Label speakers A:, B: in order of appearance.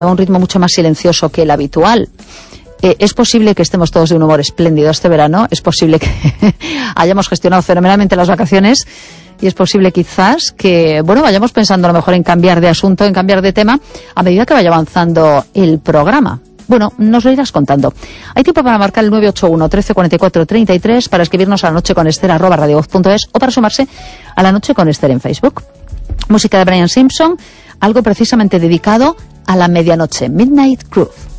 A: un ritmo mucho más silencioso que el habitual. Es posible que estemos todos de un humor espléndido este verano, es posible que hayamos gestionado fenomenalmente las vacaciones y es posible quizás que, vayamos pensando a lo mejor en cambiar de asunto, en cambiar de tema a medida que vaya avanzando el programa. Nos lo irás contando. Hay tiempo para marcar el 981 13 44 33 para escribirnos a lanocheconester@radiovoz.es o para sumarse a La Noche con Ester en Facebook. Música de Brian Simpson, algo precisamente dedicado a la medianoche, Midnight Groove.